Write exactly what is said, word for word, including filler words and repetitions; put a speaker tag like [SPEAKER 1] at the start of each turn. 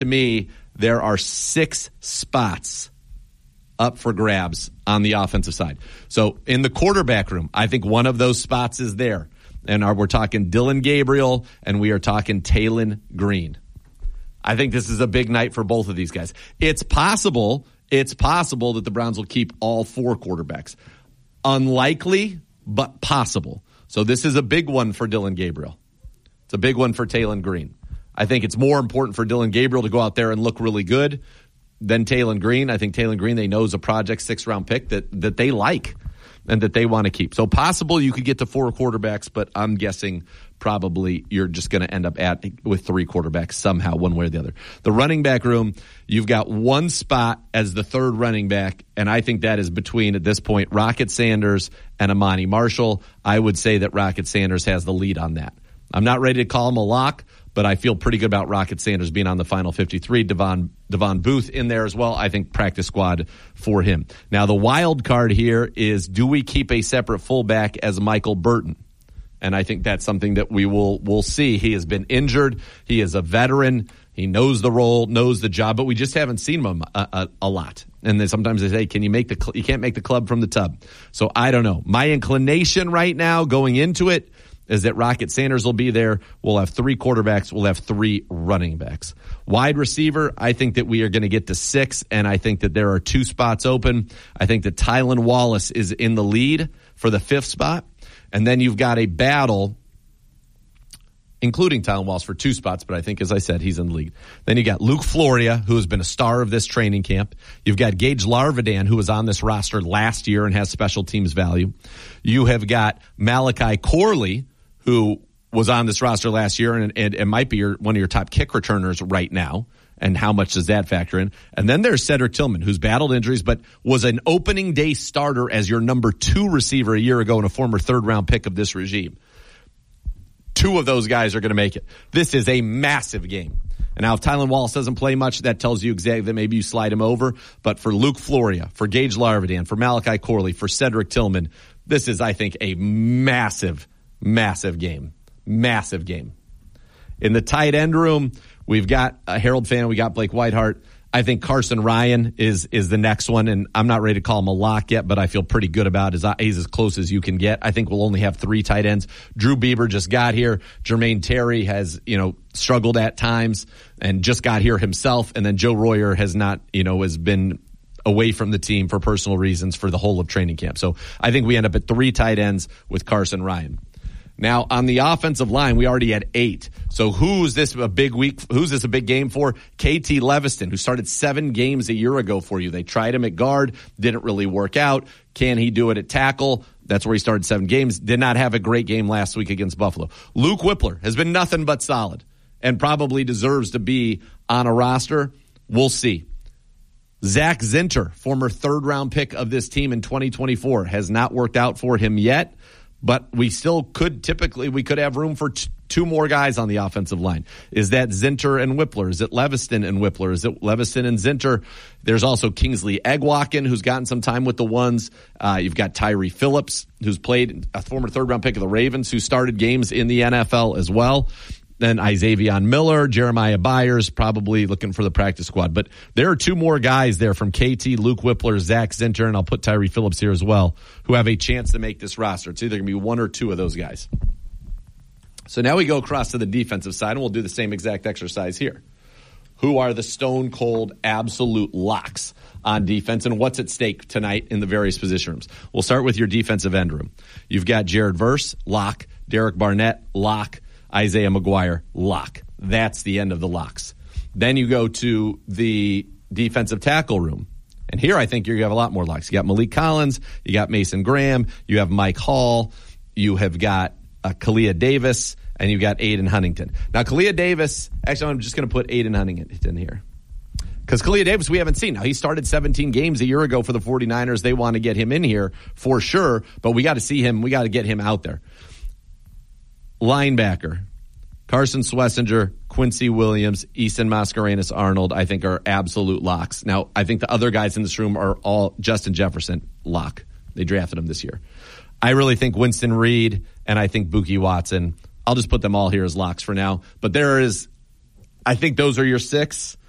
[SPEAKER 1] to me, there are six spots up for grabs on the offensive side. So in the quarterback room, I think one of those spots is there. And our, we're talking Dillon Gabriel, and we are talking Taylen Green. I think this is a big night for both of these guys. It's possible, it's possible that the Browns will keep all four quarterbacks. Unlikely, but possible. So this is a big one for Dillon Gabriel. It's a big one for Taylen Green. I think it's more important for Dillon Gabriel to go out there and look really good than Taylen Green. I think Taylen Green, they know, is a project six-round pick that, that they like and that they want to keep. So possible you could get to four quarterbacks, but I'm guessing probably you're just going to end up at with three quarterbacks somehow, one way or the other. The running back room, you've got one spot as the third running back, and I think that is between, at this point, Rocket Sanders and Amani Marshall. I would say that Rocket Sanders has the lead on that. I'm not ready to call him a lock, but I feel pretty good about Rocket Sanders being on the final fifty-three. Devon, Devon Booth in there as well. I think practice squad for him. Now, the wild card here is, do we keep a separate fullback as Michael Burton? And I think that's something that we will we'll see. He has been injured. He is a veteran. He knows the role, knows the job, but we just haven't seen him a, a, a lot. And then sometimes they say, "Can you make the cl- you can't make the club from the tub?" So I don't know. My inclination right now going into it is that Rocket Sanders will be there. We'll have three quarterbacks. We'll have three running backs. Wide receiver, I think that we are going to get to six, and I think that there are two spots open. I think that Tylan Wallace is in the lead for the fifth spot. And then you've got a battle, including Tylan Wallace for two spots, but I think, as I said, he's in the league. Then you got Luke Floria, who has been a star of this training camp. You've got Gage Larvidan, who was on this roster last year and has special teams value. You have got Malachi Corley, who was on this roster last year and, and, and might be your, one of your top kick returners right now. And how much does that factor in? And then there's Cedric Tillman, who's battled injuries, but was an opening day starter as your number two receiver a year ago and a former third-round pick of this regime. Two of those guys are going to make it. This is a massive game. And now if Tylan Wallace doesn't play much, that tells you exactly that maybe you slide him over. But for Luke Floria, for Gage Larvidan, for Malachi Corley, for Cedric Tillman, this is, I think, a massive, massive game. Massive game. In the tight end room, we've got a Harold Fan. We got Blake Whiteheart. I think Carson Ryan is is the next one, and I'm not ready to call him a lock yet, but I feel pretty good about it. He's as close as you can get. I think we'll only have three tight ends. Drew Bieber just got here. Jermaine Terry has, you know, struggled at times and just got here himself. And then Joe Royer has not, you know, has been away from the team for personal reasons for the whole of training camp. So I think we end up at three tight ends with Carson Ryan. Now, on the offensive line, we already had eight. So who's this a big week? Who's this a big game for? K T Leviston, who started seven games a year ago for you. They tried him at guard, didn't really work out. Can he do it at tackle? That's where he started seven games. Did not have a great game last week against Buffalo. Luke Whippler has been nothing but solid and probably deserves to be on a roster. We'll see. Zach Zinter, former third-round pick of this team in twenty twenty-four, has not worked out for him yet. But we still could typically, we could have room for t- two more guys on the offensive line. Is that Zinter and Whippler? Is it Leviston and Whippler? Is it Leviston and Zinter? There's also Kingsley Egwakin, who's gotten some time with the ones. Uh, you've got Tyree Phillips, who's played, a former third-round pick of the Ravens, who started games in the N F L as well. Then Isavion Miller, Jeremiah Byers, probably looking for the practice squad. But there are two more guys there from K T, Luke Whippler, Zach Zinter, and I'll put Tyree Phillips here as well, who have a chance to make this roster. It's either going to be one or two of those guys. So now we go across to the defensive side, and we'll do the same exact exercise here. Who are the stone-cold absolute locks on defense, and what's at stake tonight in the various position rooms? We'll start with your defensive end room. You've got Jared Verse, lock. Derek Barnett, lock. Isaiah McGuire, lock. That's the end of the locks. Then you go to the defensive tackle room. And here I think you're going to have a lot more locks. You got Malik Collins. You got Mason Graham. You have Mike Hall. You have got uh, Kalia Davis. And you've got Aiden Huntington. Now, Kalia Davis, actually, I'm just going to put Aiden Huntington here. Because Kalia Davis, we haven't seen. Now, he started seventeen games a year ago for the 49ers. They want to get him in here for sure. But we got to see him. We got to get him out there. Linebacker, Carson Schlesinger, Quincy Williams, Easton Mascarenas Arnold, I think are absolute locks. Now, I think the other guys in this room are all Justin Jefferson, lock. They drafted him this year. I really think Winston Reed and I think Buki Watson. I'll just put them all here as locks for now. But there is, I think those are your six.